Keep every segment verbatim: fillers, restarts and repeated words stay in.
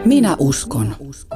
Minä uskon.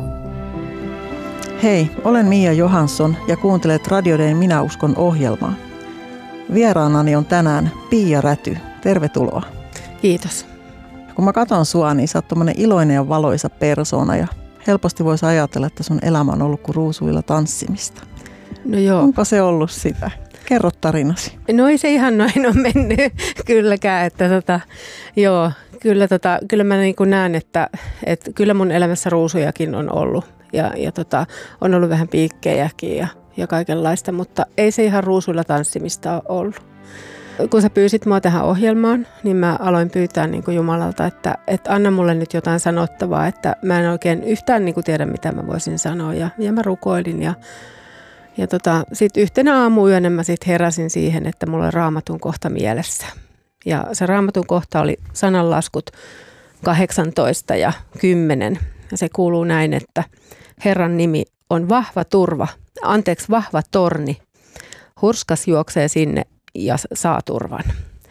Hei, olen Mia Johansson ja kuuntelet Radio Dayn Minä uskon -ohjelmaa. Vieraanani on tänään Pia Räty. Tervetuloa. Kiitos. Kun mä katson sua, niin sä oot tommonen iloinen ja valoisa persoona ja helposti voisi ajatella, että sun elämä on ollut kuin ruusuilla tanssimista. No joo. Onko se ollut sitä? Kerro tarinasi. No ei se ihan noin ole mennyt kylläkään, että tota, joo, kyllä, tota, kyllä mä niin kuin näen, että, että kyllä mun elämässä ruusujakin on ollut ja, ja tota, on ollut vähän piikkejäkin ja, ja kaikenlaista, mutta ei se ihan ruusuilla tanssimista ole ollut. Kun sä pyysit mua tähän ohjelmaan, niin mä aloin pyytää niin kuin Jumalalta, että, että anna mulle nyt jotain sanottavaa, että mä en oikein yhtään niin kuin tiedä, mitä mä voisin sanoa ja, ja mä rukoilin ja Ja tota, sitten yhtenä aamuyönä mä sit heräsin siihen, että mulla oli Raamatun kohta mielessä. Ja se Raamatun kohta oli sananlaskut kahdeksantoista ja kymmenen. Ja se kuuluu näin, että Herran nimi on vahva turva, anteeksi vahva torni. Hurskas juoksee sinne ja saa turvan.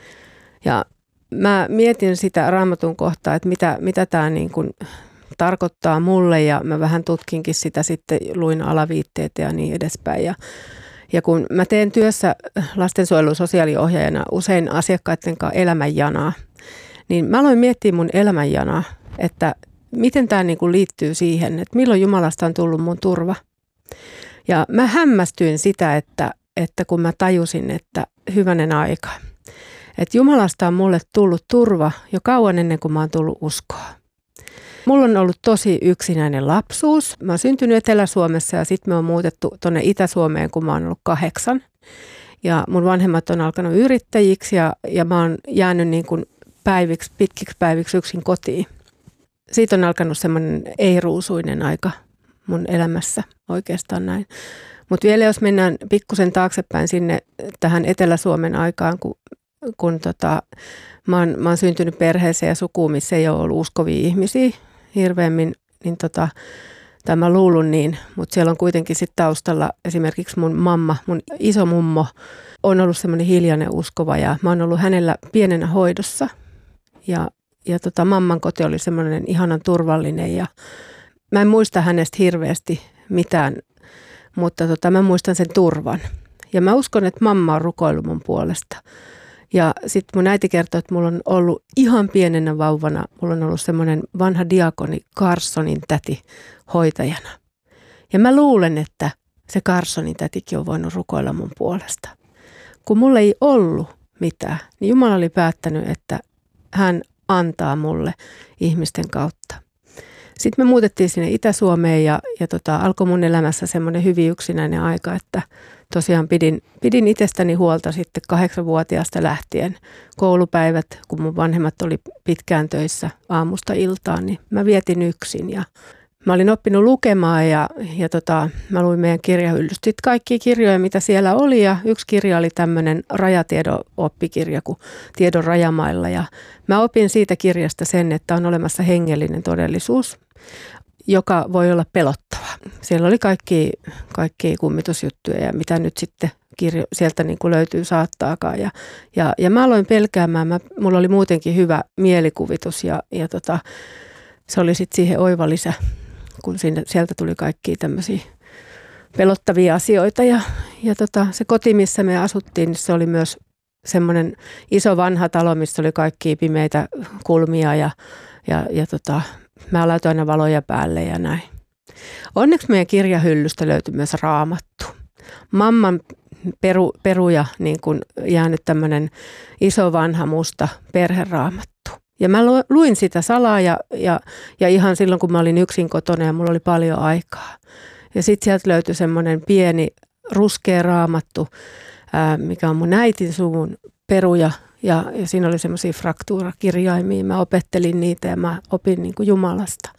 Ja mä mietin sitä Raamatun kohtaa, että mitä, mitä tämä niin kuin tarkoittaa mulle ja mä vähän tutkinkin sitä sitten, luin alaviitteitä ja niin edespäin. Ja, ja kun mä teen työssä lastensuojelun sosiaaliohjaajana usein asiakkaiden kanssa elämänjanaa, niin mä aloin miettiä mun elämänjanaa, että miten tämä niinku liittyy siihen, että milloin Jumalasta on tullut mun turva. Ja mä hämmästyin sitä, että, että kun mä tajusin, että hyvänen aika, että Jumalasta on mulle tullut turva jo kauan ennen kuin mä oon tullut uskoa. Mulla on ollut tosi yksinäinen lapsuus. Mä oon syntynyt Etelä-Suomessa ja sitten me on muutettu tuonne Itä-Suomeen, kun mä oon ollut kahdeksan. Ja mun vanhemmat on alkanut yrittäjiksi ja, ja mä oon jäänyt niin kuin päiviksi, pitkiksi päiviksi yksin kotiin. Siitä on alkanut semmoinen ei-ruusuinen aika mun elämässä, oikeastaan näin. Mutta vielä jos mennään pikkusen taaksepäin sinne tähän Etelä-Suomen aikaan, kun, kun tota, mä, oon, mä oon syntynyt perheeseen ja sukuun, missä ei ole ollut uskovia ihmisiä hirveämmin, niin tota, tai mä luulun niin, mutta siellä on kuitenkin sitten taustalla esimerkiksi mun mamma, mun iso mummo on ollut semmoinen hiljainen uskova ja mä oon ollut hänellä pienenä hoidossa ja, ja tota, mamman koti oli semmoinen ihanan turvallinen ja mä en muista hänestä hirveästi mitään, mutta tota, mä muistan sen turvan ja mä uskon, että mamma on rukoillut mun puolesta. Ja sitten mun äiti kertoi, että mulla on ollut ihan pienenä vauvana, mulla on ollut semmoinen vanha diakoni Carsonin täti hoitajana. Ja mä luulen, että se Carsonin tätikin on voinut rukoilla mun puolesta. Kun mulla ei ollut mitään, niin Jumala oli päättänyt, että hän antaa mulle ihmisten kautta. Sitten me muutettiin sinne Itä-Suomeen ja, ja tota, alkoi mun elämässä semmoinen hyvin yksinäinen aika, että tosiaan pidin, pidin itsestäni huolta sitten kahdeksanvuotiaasta lähtien. Koulupäivät, kun mun vanhemmat oli pitkään töissä aamusta iltaan, niin mä vietin yksin. Ja mä olin oppinut lukemaan ja, ja tota, mä luin meidän kirjahyllystä kaikkia kirjoja, mitä siellä oli. Ja yksi kirja oli tämmöinen rajatiedon oppikirja kuin Tiedon rajamailla. Ja mä opin siitä kirjasta sen, että on olemassa hengellinen todellisuus, joka voi olla pelottava. Siellä oli kaikki, kaikki kummitusjuttuja ja mitä nyt sitten kirjo, sieltä niin kuin löytyy saattaakaan. Ja, ja, ja mä aloin pelkäämään, mä, mulla oli muutenkin hyvä mielikuvitus ja, ja tota, se oli sitten siihen oiva lisä, kun sinne, sieltä tuli kaikkia tämmöisiä pelottavia asioita. Ja, ja tota, se koti, missä me asuttiin, niin se oli myös semmoinen iso vanha talo, missä oli kaikkia pimeitä kulmia ja, ja, ja tota, mä laitoin aina valoja päälle ja näin. Onneksi meidän kirjahyllystä löytyi myös Raamattu. Mamman peru, peruja niin kuin jäänyt tämmöinen iso vanha musta perheraamattu. Ja mä luin sitä salaa ja, ja, ja ihan silloin, kun mä olin yksin kotona ja mulla oli paljon aikaa. Ja sitten sieltä löytyi semmoinen pieni ruskea raamattu, ää, mikä on mun äitin suvun peruja. Ja, ja siinä oli semmoisia fraktuurakirjaimia. Mä opettelin niitä ja mä opin niin kuin Jumalasta.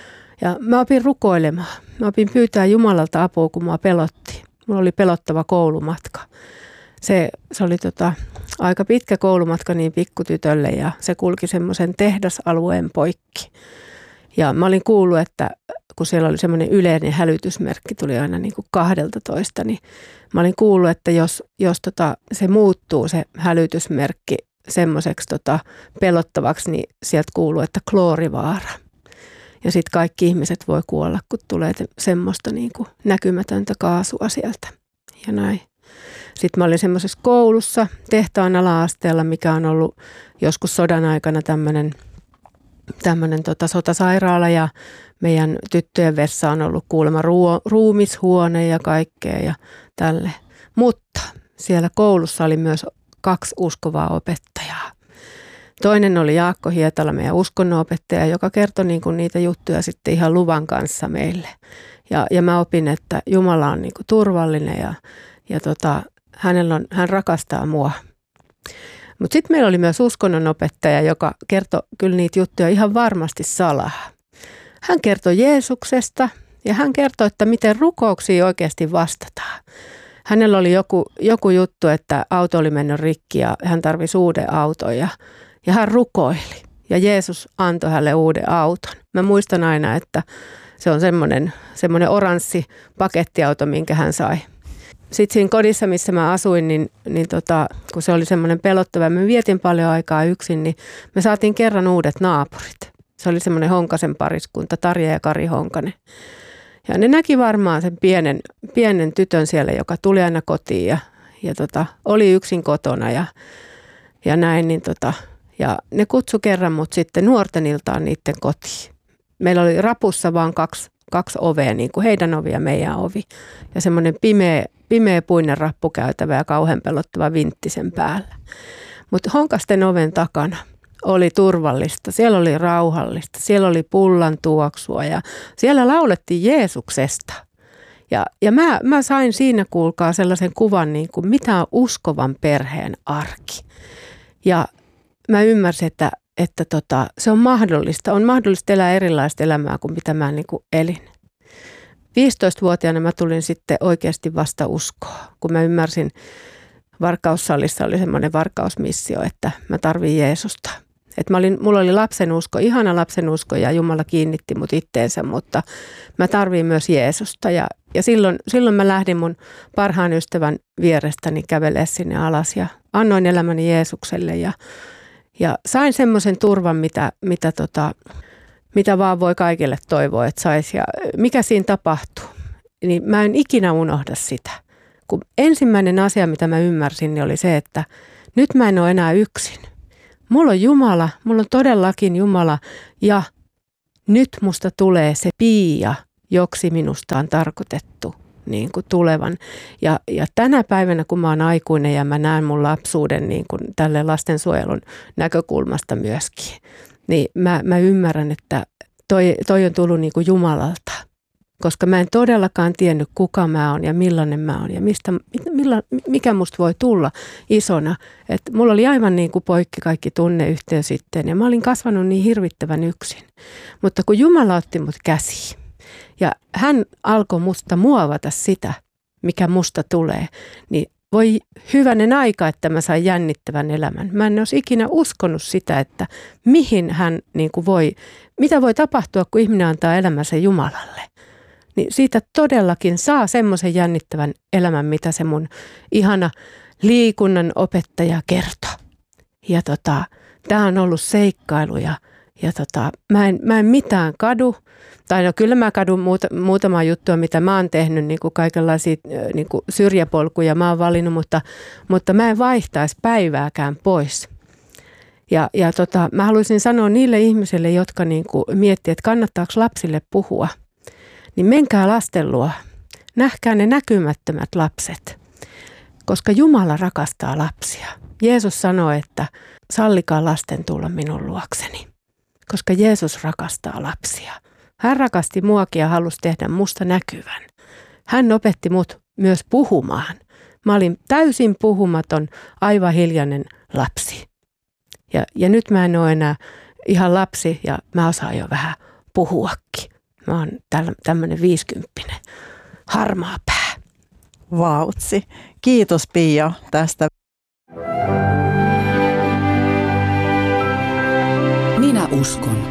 Ja mä opin rukoilemaan. Mä opin pyytää Jumalalta apua, kun mua pelotti. Mulla oli pelottava koulumatka. Se, se oli tota, aika pitkä koulumatka niin pikkutytölle ja se kulki semmoisen tehdasalueen poikki. Ja mä olin kuullut, että kun siellä oli semmoinen yleinen hälytysmerkki, tuli aina niin kuin kahdelta toista, niin mä olin kuullut, että jos, jos tota, se muuttuu se hälytysmerkki semmoiseksi tota, pelottavaksi, niin sieltä kuuluu, että kloorivaara. ja sitten kaikki ihmiset voi kuolla, kun tulee semmoista niin kuin näkymätöntä kaasua sieltä ja näin. Sitten mä olin semmoisessa koulussa tehtaan ala-asteella, mikä on ollut joskus sodan aikana tämmöinen tämmöinen tota sotasairaala ja meidän tyttöjen vessa on ollut kuulemma ruo, ruumishuone ja kaikkea ja tälle. Mutta siellä koulussa oli myös kaksi uskovaa opettajaa. Toinen oli Jaakko Hietala, meidän uskonnonopettaja, joka kertoi niinku niitä juttuja sitten ihan luvan kanssa meille. Ja, ja mä opin, että Jumala on niinku turvallinen ja, ja tota, hänellä on, hän rakastaa mua. Mutta sitten meillä oli myös uskonnonopettaja, joka kertoi kyllä niitä juttuja ihan varmasti salaa. Hän kertoi Jeesuksesta ja hän kertoi, että miten rukouksiin oikeasti vastataan. Hänellä oli joku, joku juttu, että auto oli mennyt rikki ja hän tarvitsi uuden auton ja, ja hän rukoili. Ja Jeesus antoi hänelle uuden auton. Mä muistan aina, että se on semmoinen, semmoinen oranssi pakettiauto, minkä hän sai. Sitten siinä kodissa, missä mä asuin, niin, niin tota, kun se oli semmoinen pelottava, mä vietin paljon aikaa yksin, niin me saatiin kerran uudet naapurit. Se oli semmoinen Honkasen pariskunta, Tarja ja Kari Honkanen. Ja ne näki varmaan sen pienen, pienen tytön siellä, joka tuli aina kotiin ja, ja tota, oli yksin kotona ja, ja näin. Niin tota, ja ne kutsu kerran mut sitten nuorten iltaan niiden kotiin. Meillä oli rapussa vaan kaksi, kaksi ovea, niin kuin heidän ovi ja meidän ovi. Ja semmoinen pimeä, pimeä puinen rappukäytävä ja kauhean pelottava vintti sen päällä. Mutta Honkasten oven takana oli turvallista, siellä oli rauhallista, siellä oli pullan tuoksua ja siellä laulettiin Jeesuksesta. Ja, ja mä, mä sain siinä, kuulkaa, sellaisen kuvan, niin kuin mitä on uskovan perheen arki. Ja mä ymmärsin, että, että tota, se on mahdollista. On mahdollista elää erilaista elämää kuin mitä mä niin kuin elin. viisitoistavuotiaana mä tulin sitten oikeasti vasta uskoa, kun mä ymmärsin, Varkaussalissa oli semmoinen varkausmissio, että mä tarvin Jeesusta. Et mä olin, mulla oli lapsenusko, ihana lapsenusko ja Jumala kiinnitti mut itteensä, mutta mä tarviin myös Jeesusta. Ja, ja silloin, silloin mä lähdin mun parhaan ystävän vierestäni kävelemään sinne alas ja annoin elämäni Jeesukselle. Ja, ja sain semmoisen turvan, mitä, mitä, tota, mitä vaan voi kaikille toivoa, että saisi. Ja mikä siinä tapahtuu, niin mä en ikinä unohda sitä. Kun ensimmäinen asia, mitä mä ymmärsin, niin oli se, että nyt mä en ole enää yksin. Mulla on Jumala, mulla on todellakin Jumala ja nyt musta tulee se Pia, joksi minusta on tarkoitettu niin kuin tulevan. Ja, ja tänä päivänä, kun mä oon aikuinen ja mä näen mun lapsuuden niin kuin tälle lastensuojelun näkökulmasta myöskin, niin mä, mä ymmärrän, että toi, toi on tullut niin kuin Jumalalta. Koska mä en todellakaan tiennyt, kuka mä oon ja millainen mä oon ja mistä, milla, mikä musta voi tulla isona. Et mulla oli aivan niin kuin poikki kaikki tunneyhteys sitten ja mä olin kasvanut niin hirvittävän yksin. Mutta kun Jumala otti mut käsiin ja hän alkoi musta muovata sitä, mikä musta tulee, niin voi hyvänen aika, että mä sain jännittävän elämän. Mä en olisi ikinä uskonut sitä, että mihin hän niin kuin voi, mitä voi tapahtua, kun ihminen antaa elämänsä Jumalalle. Niin siitä todellakin saa semmoisen jännittävän elämän, mitä se mun ihana liikunnan opettaja kertoi. Ja tota, tää on ollut seikkailu ja, ja tota, mä, en, mä en mitään kadu. Tai no kyllä mä kadun muuta, muutamaa juttua, mitä mä oon tehnyt, niin kuin kaikenlaisia niin kuin syrjäpolkuja mä oon valinnut, mutta, mutta mä en vaihtaisi päivääkään pois. Ja, ja tota, mä haluaisin sanoa niille ihmisille, jotka niin kuin miettii, että kannattaako lapsille puhua. Niin menkää lasten luo, nähkää ne näkymättömät lapset, koska Jumala rakastaa lapsia. Jeesus sanoi, että sallikaa lasten tulla minun luokseni, koska Jeesus rakastaa lapsia. Hän rakasti muakin ja halusi tehdä musta näkyvän. Hän opetti mut myös puhumaan. Mä olin täysin puhumaton, aivan hiljainen lapsi. Ja, ja nyt mä en ole enää ihan lapsi ja mä osaan jo vähän puhuakin. Mä oon tämmönen viisikymppinen harmaa pää. Vautsi. Kiitos Pia tästä. Minä uskon.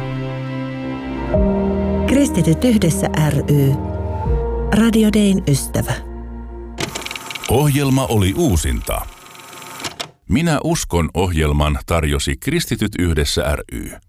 Kristityt yhdessä ry. Radio Dayn ystävä. Ohjelma oli uusinta. Minä uskon -ohjelman tarjosi Kristityt yhdessä ry.